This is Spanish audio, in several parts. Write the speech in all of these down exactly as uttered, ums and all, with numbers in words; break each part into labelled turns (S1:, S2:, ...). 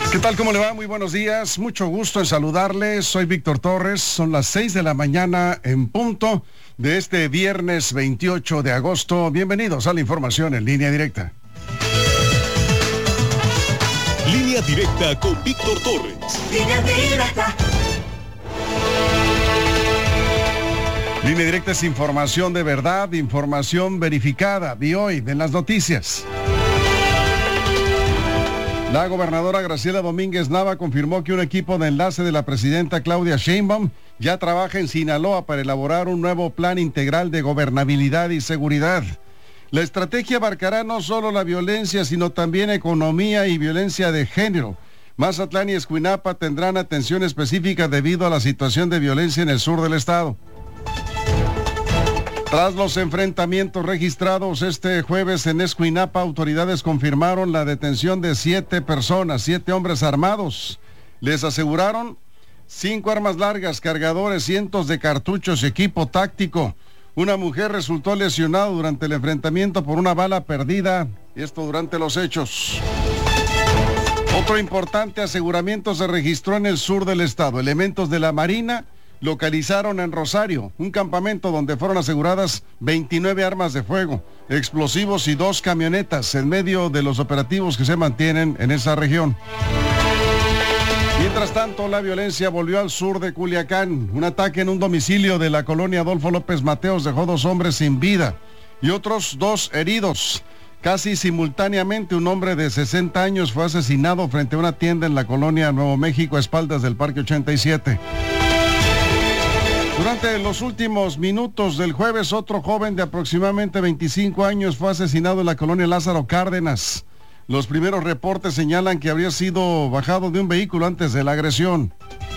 S1: ¿Qué tal? ¿Cómo le va? Muy buenos días. Mucho gusto en saludarles. Soy Víctor Torres. Son las seis de la mañana en punto de este viernes veintiocho de agosto. Bienvenidos a la información en Línea Directa.
S2: Línea Directa con Víctor Torres.
S3: Línea Directa.
S1: Línea Directa es información de verdad, información verificada. De hoy, de las noticias. La gobernadora Graciela Domínguez Nava confirmó que un equipo de enlace de la presidenta Claudia Sheinbaum ya trabaja en Sinaloa para elaborar un nuevo plan integral de gobernabilidad y seguridad. La estrategia abarcará no solo la violencia, sino también economía y violencia de género. Mazatlán y Escuinapa tendrán atención específica debido a la situación de violencia en el sur del estado. Tras los enfrentamientos registrados este jueves en Escuinapa, autoridades confirmaron la detención de siete personas, siete hombres armados. Les aseguraron cinco armas largas, cargadores, cientos de cartuchos y equipo táctico. Una mujer resultó lesionada durante el enfrentamiento por una bala perdida, y esto durante los hechos. Otro importante aseguramiento se registró en el sur del estado. Elementos de la Marina localizaron en Rosario un campamento donde fueron aseguradas veintinueve armas de fuego, explosivos y dos camionetas en medio de los operativos que se mantienen en esa región. Mientras tanto, la violencia volvió al sur de Culiacán. Un ataque en un domicilio de la colonia Adolfo López Mateos dejó dos hombres sin vida y otros dos heridos. Casi simultáneamente, un hombre de sesenta años fue asesinado frente a una tienda en la colonia Nuevo México, a espaldas del Parque ochenta y siete. Durante los últimos minutos del jueves, otro joven de aproximadamente veinticinco años fue asesinado en la colonia Lázaro Cárdenas. Los primeros reportes señalan que habría sido bajado de un vehículo antes de la agresión.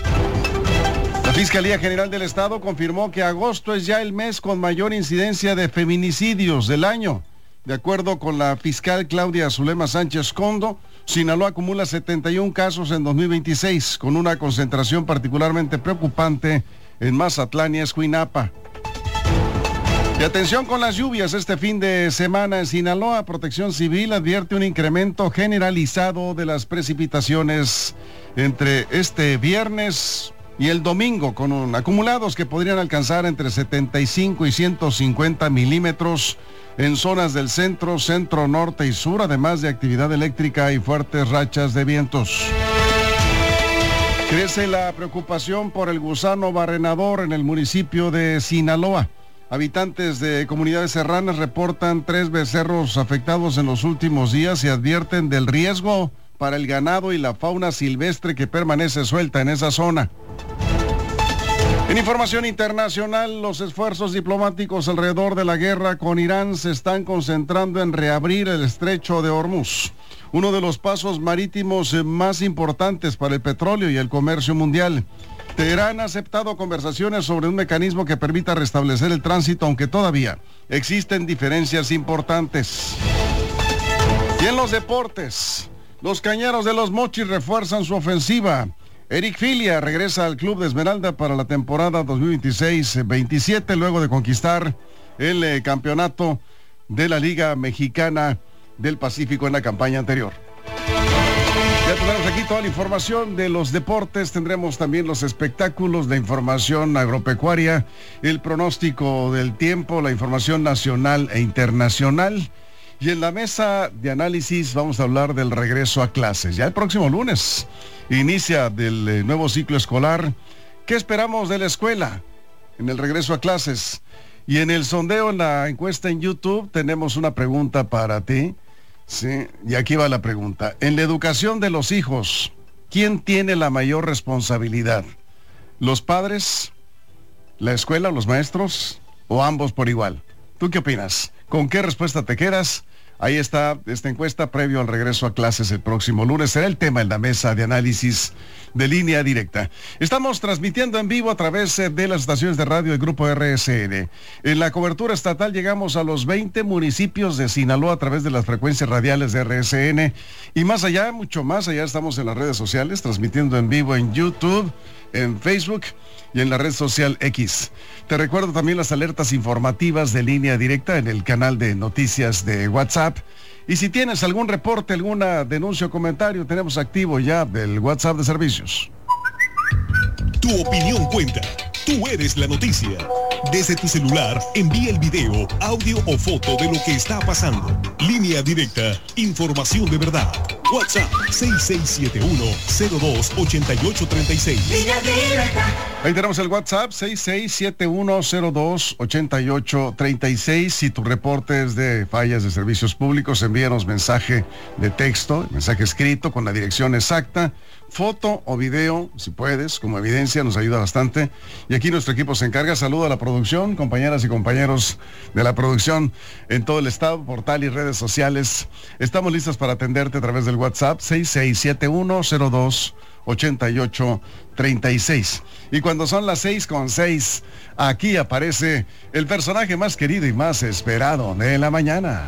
S1: La Fiscalía General del Estado confirmó que agosto es ya el mes con mayor incidencia de feminicidios del año. De acuerdo con la fiscal Claudia Zulema Sánchez Condo, Sinaloa acumula setenta y un casos en dos mil veintiséis, con una concentración particularmente preocupante en Mazatlán y Escuinapa. Y atención con las lluvias este fin de semana en Sinaloa. Protección Civil advierte un incremento generalizado de las precipitaciones entre este viernes y el domingo, con un, acumulados que podrían alcanzar entre setenta y cinco y ciento cincuenta milímetros en zonas del centro, centro, norte y sur, además de actividad eléctrica y fuertes rachas de vientos. Crece la preocupación por el gusano barrenador en el municipio de Sinaloa. Habitantes de comunidades serranas reportan tres becerros afectados en los últimos días y advierten del riesgo para el ganado y la fauna silvestre que permanece suelta en esa zona. En información internacional, los esfuerzos diplomáticos alrededor de la guerra con Irán se están concentrando en reabrir el estrecho de Hormuz, uno de los pasos marítimos más importantes para el petróleo y el comercio mundial. Teherán ha aceptado conversaciones sobre un mecanismo que permita restablecer el tránsito, aunque todavía existen diferencias importantes. Y en los deportes, los Cañeros de los Mochis refuerzan su ofensiva. Eric Filia regresa al club de Esmeralda para la temporada dos mil veintiséis veintisiete, luego de conquistar el eh, campeonato de la Liga Mexicana del Pacífico en la campaña anterior. Ya tenemos aquí toda la información de los deportes, tendremos también los espectáculos, la información agropecuaria, el pronóstico del tiempo, la información nacional e internacional. Y en la mesa de análisis vamos a hablar del regreso a clases. Ya el próximo lunes inicia del eh, nuevo ciclo escolar. ¿Qué esperamos de la escuela en el regreso a clases? Y en el sondeo, en la encuesta en YouTube, tenemos una pregunta para ti. Sí, y aquí va la pregunta. En la educación de los hijos, ¿quién tiene la mayor responsabilidad? ¿Los padres, la escuela, los maestros o ambos por igual? ¿Tú qué opinas? ¿Con qué respuesta te quedas? Ahí está esta encuesta previo al regreso a clases el próximo lunes. Será el tema en la mesa de análisis de Línea Directa. Estamos transmitiendo en vivo a través de las estaciones de radio del Grupo R S N. En la cobertura estatal llegamos a los veinte municipios de Sinaloa a través de las frecuencias radiales de R S N. Y más allá, mucho más allá, estamos en las redes sociales, transmitiendo en vivo en YouTube, en Facebook y en la red social X. Te recuerdo también las alertas informativas de Línea Directa en el canal de noticias de WhatsApp Y si tienes algún reporte, alguna denuncia o comentario, tenemos activo ya el WhatsApp de servicios.
S2: Tu opinión cuenta. Tú eres la noticia. Desde tu celular, envía el video, audio o foto de lo que está pasando. Línea directa, información de verdad. WhatsApp seis seis siete uno, cero dos, ocho ocho tres seis.
S3: Línea directa.
S1: Ahí tenemos el WhatsApp seis seis siete uno, cero dos, ocho ocho tres seis. Si tu reporte es de fallas de servicios públicos, envíanos mensaje de texto, mensaje escrito con la dirección exacta, foto o video, si puedes, como evidencia, nos ayuda bastante. Y aquí nuestro equipo se encarga. Saludo a la producción, compañeras y compañeros de la producción en todo el estado, portal y redes sociales. Estamos listos para atenderte a través del WhatsApp seis seis siete uno, cero dos, ocho ocho tres seis. Y cuando son las seis con seis, aquí aparece el personaje más querido y más esperado de la mañana.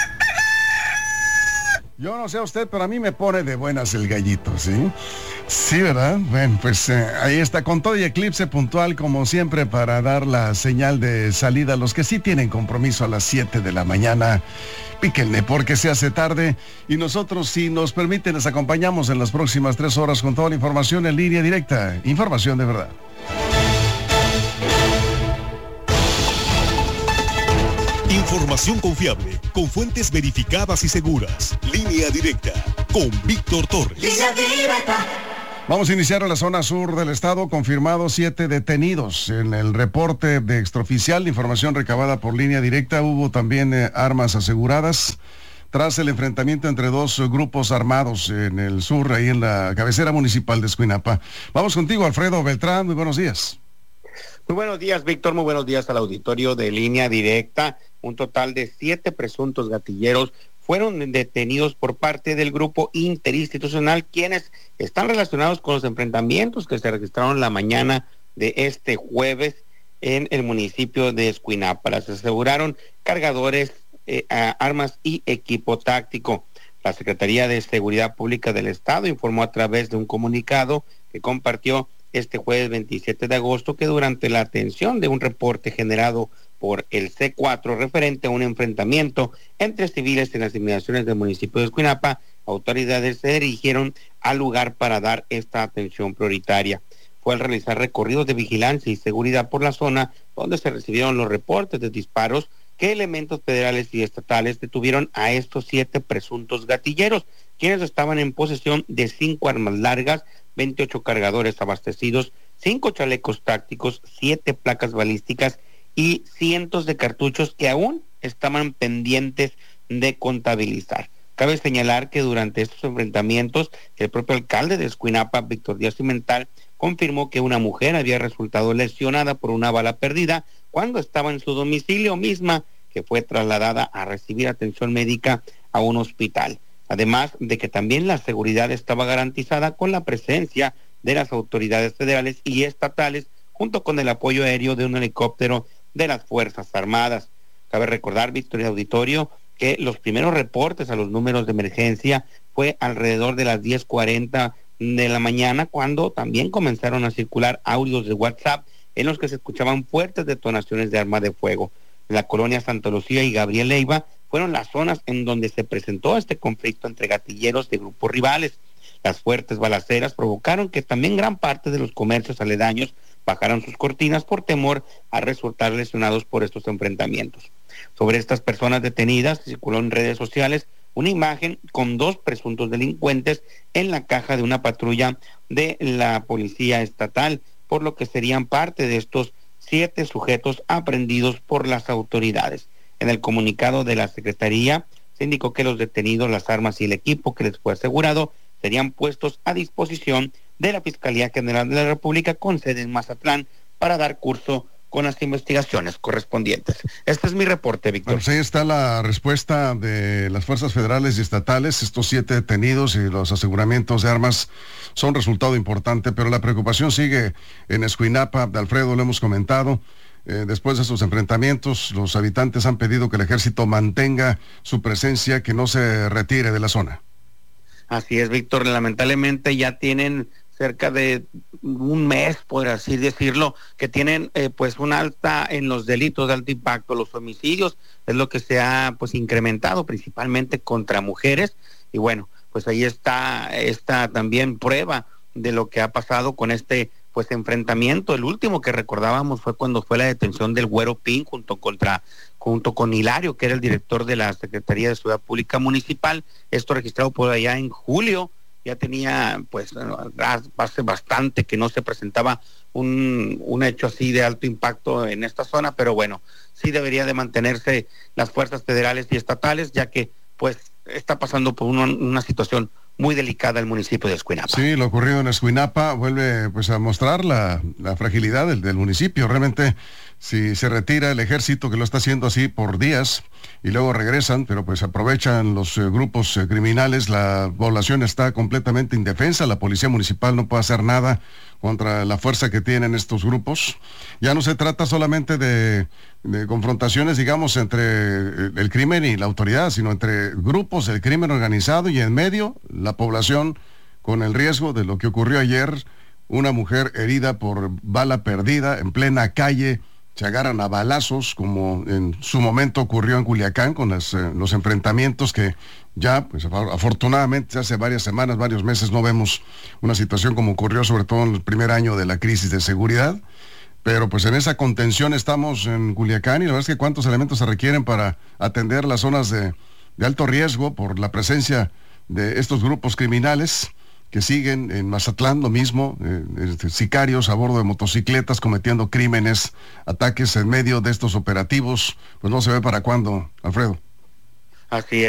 S1: Yo no sé a usted, pero a mí me pone de buenas el gallito, ¿sí? Sí, ¿verdad? Bueno, pues eh, ahí está, con todo y eclipse puntual, como siempre, para dar la señal de salida a los que sí tienen compromiso a las siete de la mañana. Píquenle, porque se hace tarde, y nosotros, si nos permiten, les acompañamos en las próximas tres horas con toda la información en línea directa. Información de verdad.
S2: Información confiable, con fuentes verificadas y seguras. Línea directa, con Víctor Torres.
S3: Línea directa.
S1: Vamos a iniciar en la zona sur del estado. Confirmados siete detenidos. En el reporte de extraoficial, la información recabada por línea directa, hubo también eh, armas aseguradas tras el enfrentamiento entre dos eh, grupos armados en el sur, ahí en la cabecera municipal de Escuinapa. Vamos contigo, Alfredo Beltrán. Muy buenos días.
S4: Muy buenos días, Víctor. Muy buenos días al auditorio de Línea Directa. Un total de siete presuntos gatilleros fueron detenidos por parte del grupo interinstitucional, quienes están relacionados con los enfrentamientos que se registraron la mañana de este jueves en el municipio de Escuinapa. Se aseguraron cargadores, eh, armas y equipo táctico. La Secretaría de Seguridad Pública del Estado informó a través de un comunicado que compartió este jueves veintisiete de agosto que durante la atención de un reporte generado por el C cuatro referente a un enfrentamiento entre civiles en las inmediaciones del municipio de Escuinapa, autoridades se dirigieron al lugar para dar esta atención prioritaria. Fue al realizar recorridos de vigilancia y seguridad por la zona donde se recibieron los reportes de disparos que elementos federales y estatales detuvieron a estos siete presuntos gatilleros, quienes estaban en posesión de cinco armas largas, veintiocho cargadores abastecidos, cinco chalecos tácticos, siete placas balísticas y cientos de cartuchos que aún estaban pendientes de contabilizar. Cabe señalar que durante estos enfrentamientos, el propio alcalde de Escuinapa, Víctor Díaz Cimental, confirmó que una mujer había resultado lesionada por una bala perdida cuando estaba en su domicilio, misma que fue trasladada a recibir atención médica a un hospital. Además de que también la seguridad estaba garantizada con la presencia de las autoridades federales y estatales, junto con el apoyo aéreo de un helicóptero de las Fuerzas Armadas. Cabe recordar, Víctor y auditorio, que los primeros reportes a los números de emergencia fue alrededor de las diez cuarenta de la mañana, cuando también comenzaron a circular audios de WhatsApp en los que se escuchaban fuertes detonaciones de arma de fuego. La colonia Santa Lucía y Gabriel Leiva fueron las zonas en donde se presentó este conflicto entre gatilleros de grupos rivales. Las fuertes balaceras provocaron que también gran parte de los comercios aledaños bajaran sus cortinas por temor a resultar lesionados por estos enfrentamientos. Sobre estas personas detenidas circuló en redes sociales una imagen con dos presuntos delincuentes en la caja de una patrulla de la policía estatal, por lo que serían parte de estos siete sujetos aprehendidos por las autoridades. En el comunicado de la Secretaría se indicó que los detenidos, las armas y el equipo que les fue asegurado serían puestos a disposición de la Fiscalía General de la República con sede en Mazatlán para dar curso con las investigaciones correspondientes. Este es mi reporte, Víctor.
S1: Bueno, pues ahí está la respuesta de las fuerzas federales y estatales. Estos siete detenidos y los aseguramientos de armas son resultado importante, pero la preocupación sigue en Escuinapa. De Alfredo lo hemos comentado. Eh, después de estos enfrentamientos, los habitantes han pedido que el ejército mantenga su presencia, que no se retire de la zona.
S4: Así es, Víctor. Lamentablemente ya tienen cerca de un mes, por así decirlo, que tienen eh, pues una alta en los delitos de alto impacto, los homicidios, es lo que se ha pues incrementado principalmente contra mujeres, y bueno, pues ahí está esta también prueba de lo que ha pasado con este pues enfrentamiento. El último que recordábamos fue cuando fue la detención del Güero Pin junto contra junto con Hilario, que era el director de la Secretaría de Seguridad Pública Municipal, esto registrado por allá en julio. Ya tenía pues hace bastante que no se presentaba un, un hecho así de alto impacto en esta zona, pero bueno, sí debería de mantenerse las fuerzas federales y estatales, ya que pues está pasando por una, una situación muy delicada el municipio de Escuinapa.
S1: Sí, lo ocurrido en Escuinapa vuelve pues a mostrar la, la fragilidad del, del municipio. Realmente, si se retira el ejército, que lo está haciendo así por días, y luego regresan, pero pues aprovechan los eh, grupos eh, criminales, la población está completamente indefensa, la policía municipal no puede hacer nada contra la fuerza que tienen estos grupos. Ya no se trata solamente de, de confrontaciones, digamos, entre el crimen y la autoridad, sino entre grupos del crimen organizado y en medio la población, con el riesgo de lo que ocurrió ayer, una mujer herida por bala perdida en plena calle. Se agarran a balazos, como en su momento ocurrió en Culiacán, con las, eh, los enfrentamientos que ya, pues afortunadamente, hace varias semanas, varios meses, no vemos una situación como ocurrió, sobre todo en el primer año de la crisis de seguridad. Pero pues en esa contención estamos en Culiacán, y la verdad es que cuántos elementos se requieren para atender las zonas de, de alto riesgo por la presencia de estos grupos criminales que siguen en Mazatlán, lo mismo, eh, eh, sicarios a bordo de motocicletas cometiendo crímenes, ataques en medio de estos operativos. Pues no se ve para cuándo, Alfredo.
S4: Así es.